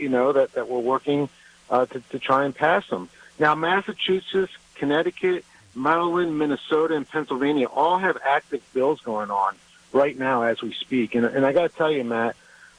you know that we're working to try and pass them. Now, Massachusetts, Connecticut, Maryland, Minnesota, and Pennsylvania all have active bills going on right now as we speak. And I got to tell you, Matt,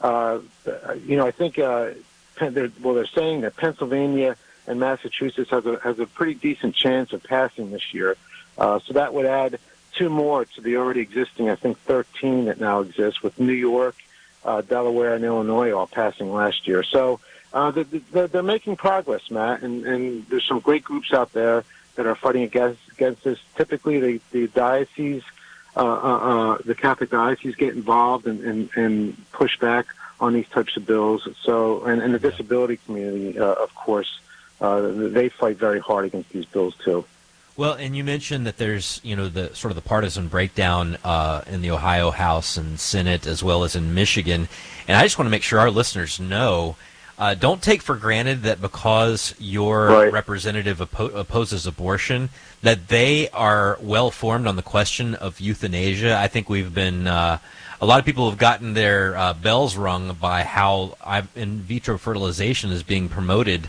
I think they're saying that Pennsylvania and Massachusetts has a pretty decent chance of passing this year. So that would add 2 more to the already existing, I think, 13 that now exist, with New York, Delaware, and Illinois all passing last year. So they're making progress, Matt, and there's some great groups out there that are fighting against this. Typically, the diocese, the Catholic diocese, get involved and push back on these types of bills. So, and the disability community, of course, they fight very hard against these bills too. Well, and you mentioned that there's, the sort of the partisan breakdown in the Ohio House and Senate, as well as in Michigan. And I just want to make sure our listeners know, don't take for granted that because your representative opposes abortion, that they are well-formed on the question of euthanasia. I think we've been, a lot of people have gotten their bells rung by how in vitro fertilization is being promoted,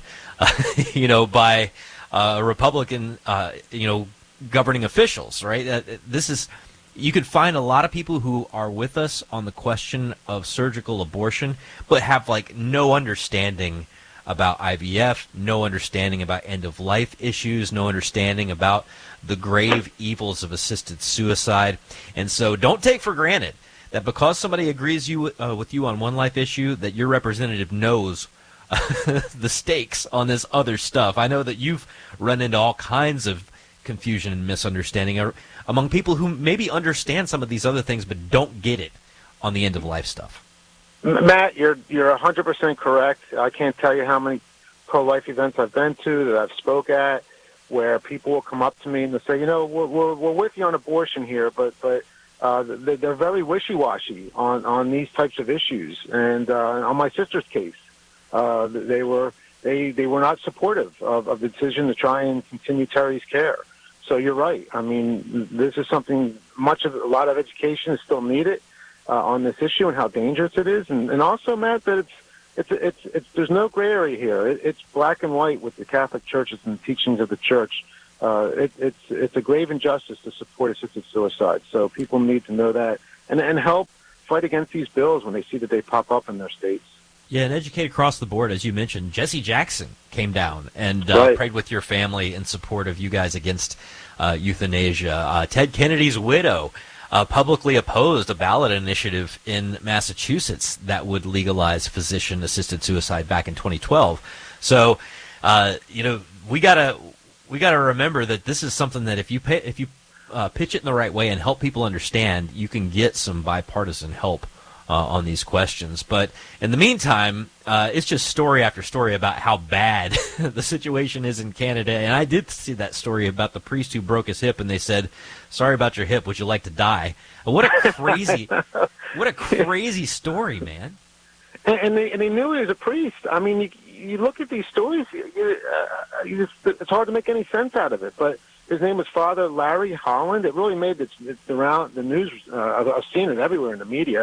by Republican, governing officials, right? You could find a lot of people who are with us on the question of surgical abortion, but have no understanding about IVF, no understanding about end-of-life issues, no understanding about the grave evils of assisted suicide. And so don't take for granted that because somebody agrees with you on one life issue, that your representative knows the stakes on this other stuff. I know that you've run into all kinds of confusion and misunderstanding among people who maybe understand some of these other things but don't get it on the end-of-life stuff. Matt, you're 100% correct. I can't tell you how many pro-life events I've been to, that I've spoke at, where people will come up to me and they'll say, we're with you on abortion here, but they're very wishy-washy on these types of issues. And on my sister's case, they were not supportive of the decision to try and continue Terry's care. So you're right. I mean, this is something a lot of education is still needed on this issue and how dangerous it is, and also, Matt, that it's there's no gray area here. It's black and white with the Catholic churches and the teachings of the church. It's a grave injustice to support assisted suicide. So people need to know that and help fight against these bills when they see that they pop up in their states. Yeah, and educate across the board, as you mentioned. Jesse Jackson came down and prayed with your family in support of you guys against euthanasia. Ted Kennedy's widow publicly opposed a ballot initiative in Massachusetts that would legalize physician-assisted suicide back in 2012. So, we gotta remember that this is something that if you pitch it in the right way and help people understand, you can get some bipartisan help on these questions. But in the meantime, it's just story after story about how bad the situation is in Canada. And I did see that story about the priest who broke his hip, and they said, "Sorry about your hip. Would you like to die?" What a crazy story, man. And they knew he was a priest. I mean, you look at these stories, it's hard to make any sense out of it. But his name was Father Larry Holland. It really made the news. I've seen it everywhere in the media.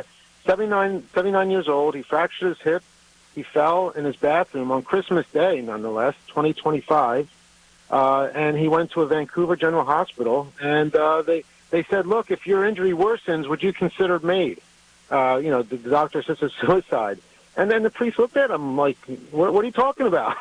79 years old. He fractured his hip. He fell in his bathroom on Christmas Day, nonetheless, 2025. And he went to a Vancouver General Hospital. And they said, "Look, if your injury worsens, would you consider MAID?" The doctor assisted suicide. And then the priest looked at him like, what are you talking about?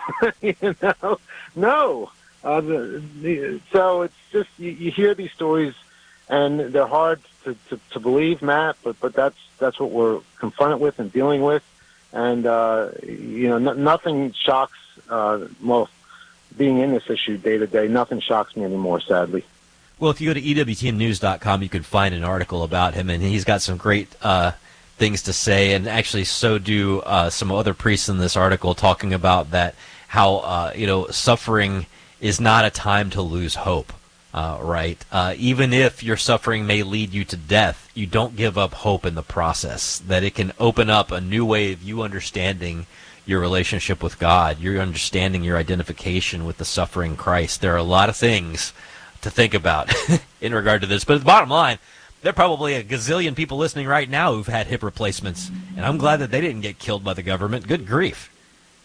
No. So it's just, you hear these stories, and they're hard to believe, Matt, but that's what we're confronted with and dealing with. And, nothing shocks, being in this issue day to day, nothing shocks me anymore, sadly. Well, if you go to EWTNnews.com, you can find an article about him, and he's got some great things to say, and actually so do some other priests in this article, talking about that, how, suffering is not a time to lose hope. Right? Even if your suffering may lead you to death, you don't give up hope in the process, that it can open up a new way of you understanding your relationship with God, your understanding your identification with the suffering Christ. There are a lot of things to think about in regard to this. But the bottom line, there are probably a gazillion people listening right now who've had hip replacements, and I'm glad that they didn't get killed by the government. Good grief.